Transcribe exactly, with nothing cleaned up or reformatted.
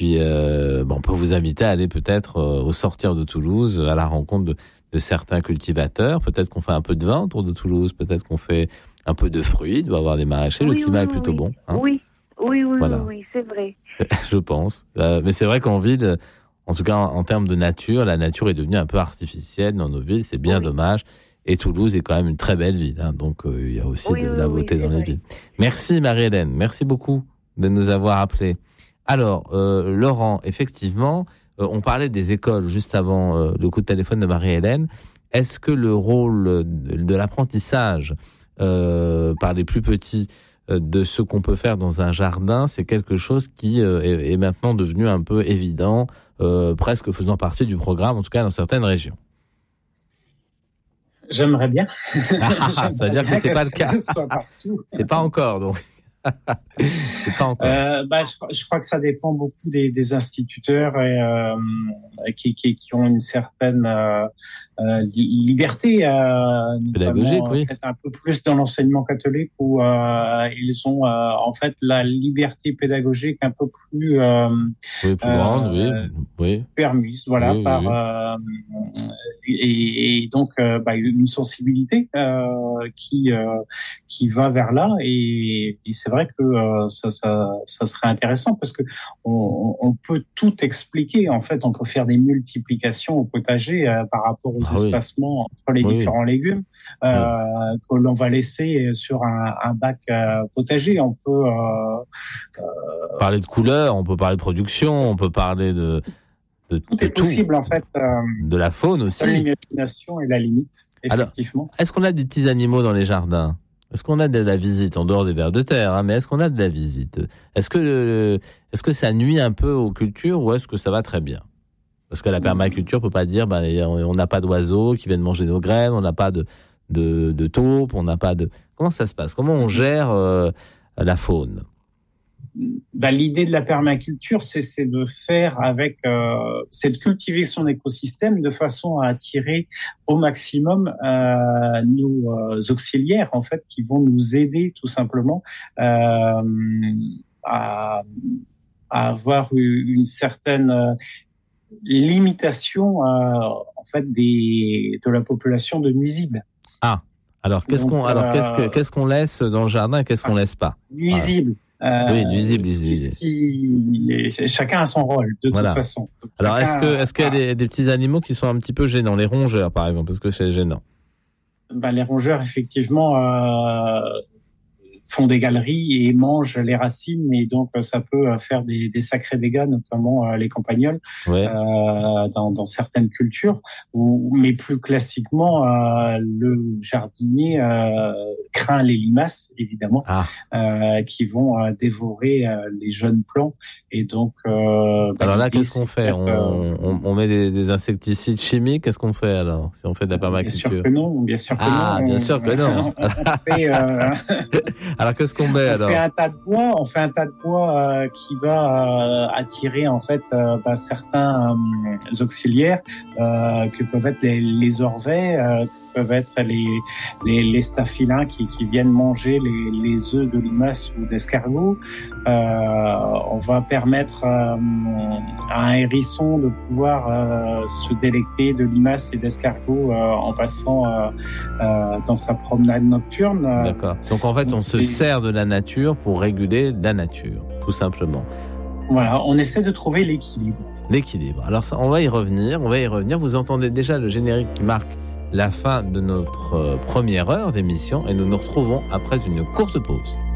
puis, euh, bon, on peut vous inviter à aller peut-être euh, au sortir de Toulouse, à la rencontre de, de certains cultivateurs. Peut-être qu'on fait un peu de vin autour de Toulouse, peut-être qu'on fait un peu de fruits, il doit y avoir des maraîchers, oui, le climat oui, est plutôt oui. bon. Hein. Oui, oui, oui, voilà. oui, oui, c'est vrai. Je pense. Euh, mais c'est vrai qu'en ville, en tout cas en, en termes de nature, la nature est devenue un peu artificielle dans nos villes, c'est bien oui. dommage. Et Toulouse est quand même une très belle ville, hein, donc euh, il y a aussi oui, de oui, la beauté oui, dans vrai. les villes. Merci Marie-Hélène, merci beaucoup de nous avoir appelés. Alors, euh, Laurent, effectivement, euh, on parlait des écoles juste avant euh, le coup de téléphone de Marie-Hélène. Est-ce que le rôle de, de l'apprentissage euh, par les plus petits euh, de ce qu'on peut faire dans un jardin, c'est quelque chose qui euh, est, est maintenant devenu un peu évident, euh, presque faisant partie du programme, en tout cas dans certaines régions? J'aimerais bien. Ah, ça veut dire que c'est pas le cas. C'est pas encore, donc. C'est pas encore. Euh, bah, je, je crois que ça dépend beaucoup des, des instituteurs et, euh, qui, qui, qui ont une certaine euh, euh, liberté, euh, pédagogique, oui. Peut-être un peu plus dans l'enseignement catholique où euh, ils ont euh, en fait la liberté pédagogique un peu plus, euh, oui, plus grande, euh, oui, oui, permise, voilà, oui, par oui, oui. Euh, et, et donc euh, bah, une sensibilité euh, qui euh, qui va vers là et, et c'est vrai que euh, ça, ça ça serait intéressant parce que on, on peut tout expliquer en fait, on peut faire des multiplications au potager euh, par rapport aux ah, espacements oui. entre les oui, différents oui. légumes euh, oui. que l'on va laisser sur un, un bac euh, potager. On peut euh, euh, parler de couleurs, on peut parler de production, on peut parler de De, tout de est possible tout. en fait. Euh, de la faune aussi. L'imagination est la limite, effectivement. Alors, est-ce qu'on a des petits animaux dans les jardins? Est-ce qu'on a de la visite en dehors des vers de terre, hein, mais est-ce qu'on a de la visite? Est-ce que le, est-ce que ça nuit un peu aux cultures ou est-ce que ça va très bien? Parce que la permaculture peut pas dire, ben, on n'a pas d'oiseaux qui viennent manger nos graines, on n'a pas de de, de taupes, on n'a pas de. Comment ça se passe? Comment on gère euh, la faune? Bah, l'idée de la permaculture, c'est, c'est de faire avec, euh, c'est de cultiver son écosystème de façon à attirer au maximum euh, nos euh, auxiliaires en fait, qui vont nous aider tout simplement euh, à, à avoir une certaine euh, limitation euh, en fait des de la population de nuisibles. Ah, alors qu'est-ce Donc, qu'on, alors euh, qu'est-ce que qu'est-ce qu'on laisse dans le jardin et qu'est-ce qu'on laisse pas? Nuisibles. Euh, oui, nuisible. Qui, chacun a son rôle, de voilà. toute façon. Donc, alors, est-ce, que, a, est-ce qu'il y a des, des petits animaux qui sont un petit peu gênants? Les rongeurs, par exemple, parce que c'est gênant. Ben, les rongeurs, effectivement, euh, font des galeries et mangent les racines, et donc ça peut faire des, des sacrés dégâts, notamment euh, les campagnols, ouais. euh, dans, dans certaines cultures. Ou, mais plus classiquement, euh, le jardinier euh, craint les limaces, évidemment, ah. euh, qui vont euh, dévorer euh, les jeunes plants. Et donc, euh, bah, alors là, qu'est-ce qu'on fait? on, on, on met des, des insecticides chimiques. Qu'est-ce qu'on fait alors si on fait de la permaculture? Bien sûr que non. Bien sûr que ah, non. bien on, sûr que non. on fait, euh, alors qu'est-ce qu'on met on alors? fait un tas de bois. On fait un tas de bois euh, qui va euh, attirer en fait euh, bah, certains euh, auxiliaires euh, que peuvent être les, les orvets, euh, que peuvent être les les, les staphylins qui, qui viennent manger les, les œufs de limaces ou d'escargots. Euh, on va permettre euh, à un hérisson de pouvoir euh, se délecter de limaces et d'escargots euh, en passant euh, euh, dans sa promenade nocturne. D'accord. Donc en fait, Donc, on se sert de la nature pour réguler la nature, tout simplement. Voilà, on essaie de trouver l'équilibre. L'équilibre. Alors ça, on va y revenir, on va y revenir. Vous entendez déjà le générique qui marque la fin de notre première heure d'émission et nous nous retrouvons après une courte pause.